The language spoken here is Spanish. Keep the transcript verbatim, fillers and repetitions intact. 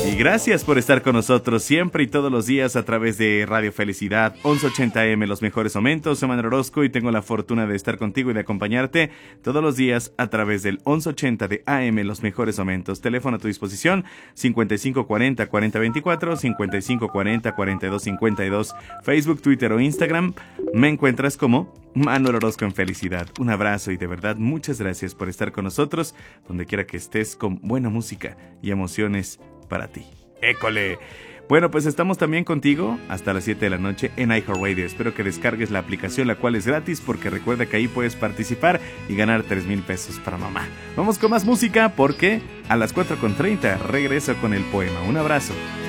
Y gracias por estar con nosotros siempre y todos los días a través de Radio Felicidad, once ochenta A M, los mejores momentos. Soy Manuel Orozco y tengo la fortuna de estar contigo y de acompañarte todos los días a través del once ochenta de A M, los mejores momentos. Teléfono a tu disposición, cincuenta y cinco cuarenta, cuarenta veinticuatro, cincuenta y cinco cuarenta, cuarenta y dos cincuenta y dos. Facebook, Twitter o Instagram, me encuentras como Manuel Orozco en Felicidad. Un abrazo y de verdad muchas gracias por estar con nosotros, donde quiera que estés, con buena música y emociones para ti. ¡École! Bueno, pues estamos también contigo hasta las siete de la noche en iHeartRadio. Espero que descargues la aplicación, la cual es gratis, porque recuerda que ahí puedes participar y ganar tres mil pesos para mamá. Vamos con más música porque a las cuatro con treinta regreso con el poema. Un abrazo.